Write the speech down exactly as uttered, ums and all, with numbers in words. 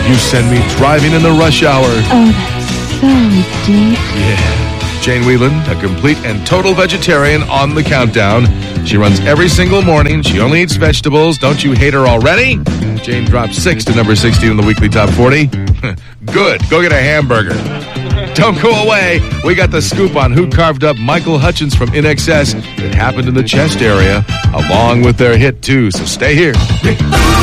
You send me driving in the rush hour. Oh, that's so deep. Yeah. Jane Whelan, a complete and total vegetarian on the countdown. She runs every single morning. She only eats vegetables. Don't you hate her already? Jane dropped six to number sixteen in the weekly top forty. Good. Go get a hamburger. Don't go away. We got the scoop on who carved up Michael Hutchence from I N X S. It happened in the chest area, along with their hit, too. So stay here.